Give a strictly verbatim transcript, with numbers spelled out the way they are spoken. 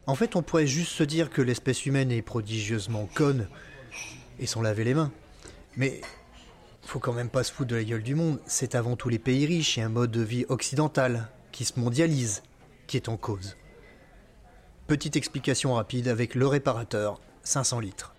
En fait, on pourrait juste se dire que l'espèce humaine est prodigieusement conne et s'en laver les mains. Mais faut quand même pas se foutre de la gueule du monde. C'est avant tout les pays riches et un mode de vie occidental qui se mondialise qui est en cause. Petite explication rapide avec le réparateur, cinq cents litres.